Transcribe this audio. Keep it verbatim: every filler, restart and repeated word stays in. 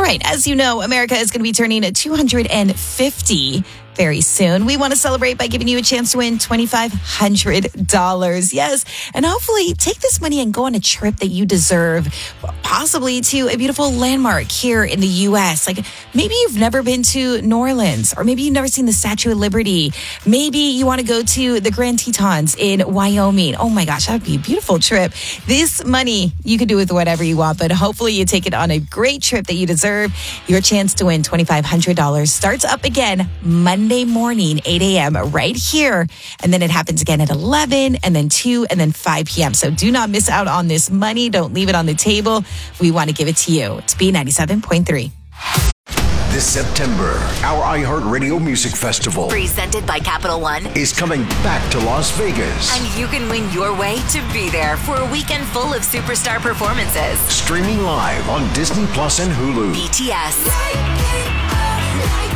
right, as you know, America is going to be turning two hundred fifty very soon. We want to celebrate by giving you a chance to win two thousand five hundred dollars. Yes. And hopefully take this money and go on a trip that you deserve, possibly to a beautiful landmark here in the U S. Like maybe you've never been to New Orleans, or maybe you've never seen the Statue of Liberty. Maybe you want to go to the Grand Tetons in Wyoming. Oh my gosh, that would be a beautiful trip. This money you can do with whatever you want, but hopefully you take it on a great trip that you deserve. Your chance to win two thousand five hundred dollars starts up again Monday. Monday morning, eight a.m. right here. And then it happens again at eleven, and then two, and then five p.m. So do not miss out on this money. Don't leave it on the table. We want to give it to you. It's B ninety-seven point three. This September, our iHeartRadio Music Festival, presented by Capital One, is coming back to Las Vegas. And you can win your way to be there for a weekend full of superstar performances. Streaming live on Disney Plus and Hulu. B T S.